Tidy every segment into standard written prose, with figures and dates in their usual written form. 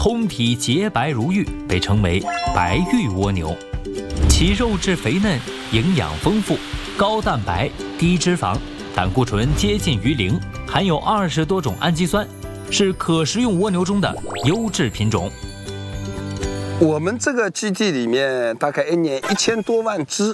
通体洁白如玉，被称为白玉蜗牛。其肉质肥嫩，营养丰富，高蛋白、低脂肪，胆固醇接近于零，含有20多种氨基酸，是可食用蜗牛中的优质品种。 我们这个基地里面大概一年1000多万只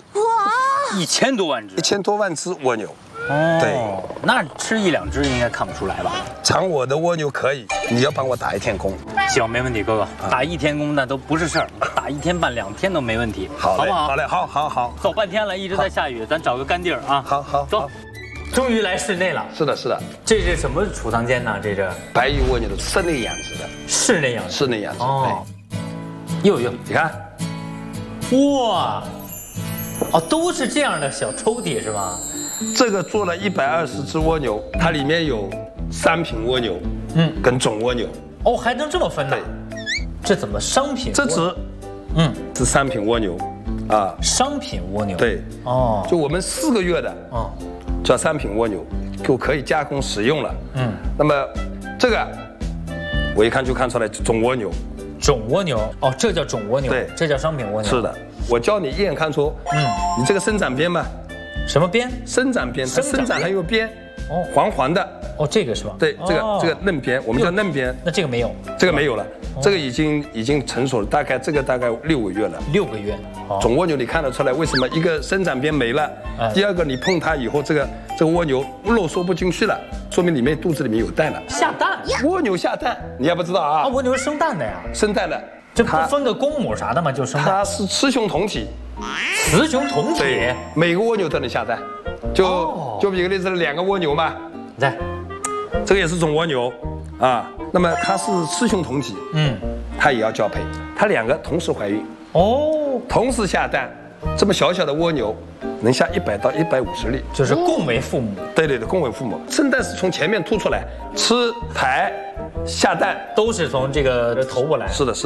，1000多万只 ，1000多万只蜗牛。 哦， 对， 那吃1、2只应该看不出来吧？ 尝我的蜗牛可以，你要帮我打1天工。 行，没问题，哥哥，打1天工那都不是事儿，打1天半、2天都没问题， 好嘞， 不好？ 好嘞，好。 走半天了，一直在下雨，咱找个干地儿啊。 好， 走。终于来室内了。 是的， 这是什么储藏间呢？这是白玉蜗牛的室内养殖的， 室内养殖。 室内养殖。 哦，哟，你看，哇，哦，都是这样的小抽屉是吗？ 这个做了120只蜗牛，它里面有商品蜗牛，跟种蜗牛。 哦，还能这么分呢？这怎么商品？ 这只，是商品蜗牛，啊， 商品蜗牛。 对， 哦， 就我们4个月的，叫商品蜗牛，就可以加工食用了。那么这个我一看就看出来种蜗牛。 种蜗牛，哦，这叫种蜗牛， 对， 这叫商品蜗牛。 是的，我教你一眼看出，你这个生长边嘛。 什么边？ 生长边，它生长还有边，黄黄的。 哦，这个是吧？ 对，这个嫩边，我们叫嫩边。 那这个没有， 这个没有了，这个已经成熟了，大概6个月了。 6个月。 种蜗牛你看得出来，为什么一个生长边没了？第二个你碰它以后，这个蜗牛肉缩不进去了，说明肚子里面有蛋了。 下蛋？ 蜗牛下蛋，你还不知道啊？ 蜗牛是生蛋的呀。生蛋的， 这不分个公母啥的吗？就生蛋。 它是雌雄同体。 雌雄同体， 对，每个蜗牛都能下蛋。就比个例子，2个蜗牛嘛， 来， 这个也是种蜗牛啊。那么它是雌雄同体，它也要交配，它2个同时怀孕，同时下蛋，这么小小的蜗牛能下100到150粒， 就是共为父母。 对，共为父母。生蛋是从前面凸出来，吃排下蛋都是从这个头部来。 是的。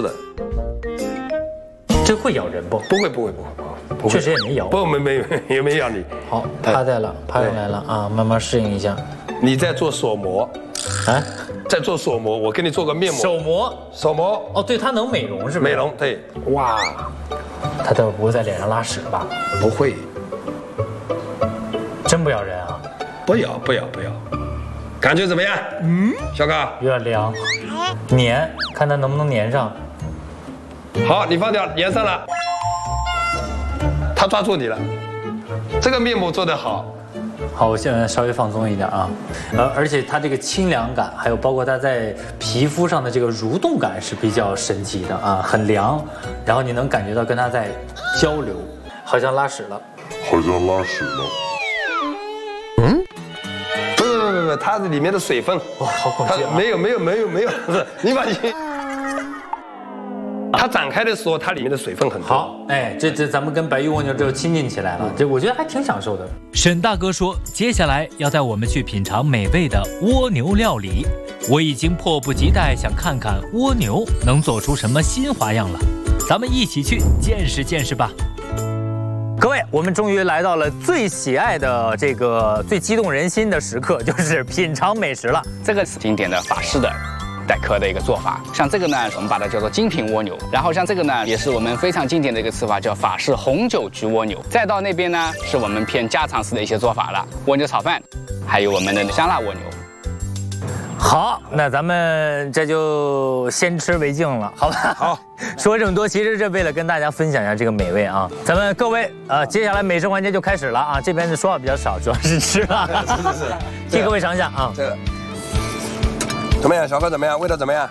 这会咬人不？不会，确实也没咬。 也没咬你。 好，趴下来了啊，慢慢适应一下。 你在做手膜啊？在做手膜，我给你做个面膜。手膜。哦， 对，它能美容是吧？ 美容，对。哇， 它都不会在脸上拉屎吧？ 不会。 真不咬人啊？ 不咬。感觉怎么样？小高。 有点凉，粘，看它能不能粘上。 好，你放掉，粘上了。他抓住你了，这个面膜做得好。 好，我现在稍微放松一点啊，而且它这个清凉感，还有包括它在皮肤上的这个蠕动感是比较神奇的啊，很凉，然后你能感觉到跟它在交流，好像拉屎了。不， 它里面的水分， 哇，好恐惧啊！ 没有，你放心。它展开的时候，它里面的水分很多。 好，这咱们跟白玉蜗牛就亲近起来了，这我觉得还挺享受的。 沈大哥说，接下来要带我们去品尝美味的蜗牛料理，我已经迫不及待想看看蜗牛能做出什么新花样了，咱们一起去见识见识吧。 各位，我们终于来到了最喜爱的这个最激动人心的时刻，就是品尝美食了。 这个是经典的法式的带壳的一个做法，像这个呢，我们把它叫做精品蜗牛，然后像这个呢，也是我们非常经典的一个吃法，叫法式红酒焗蜗牛。再到那边呢，是我们偏家常式的一些做法了，蜗牛炒饭，还有我们的香辣蜗牛。 好，那咱们这就先吃为敬了，好吧？ 好， 说这么多，其实是为了跟大家分享一下这个美味啊。咱们各位接下来美食环节就开始了啊，这边的说话比较少，主要是吃啊。是，替各位尝一下啊。 这个。怎么样，小哥？怎么样？味道怎么样？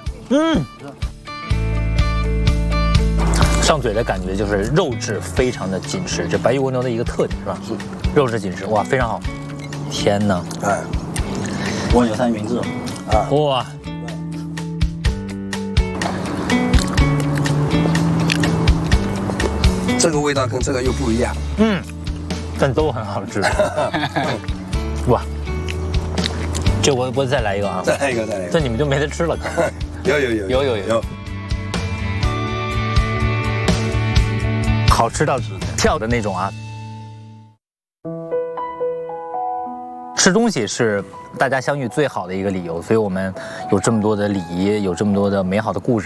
上嘴的感觉就是肉质非常的紧实，这白玉蜗牛的一个特点是吧？是，肉质紧实，哇，非常好。天哪！ 蜗牛三明治啊！哇！ 这个味道跟这个又不一样。 但都很好吃。哇！这我再来一个啊！ 再来一个。 这你们就没得吃了。 有。 好吃到跳的那种啊！吃东西是大家相遇最好的一个理由，所以我们有这么多的礼仪，有这么多的美好的故事。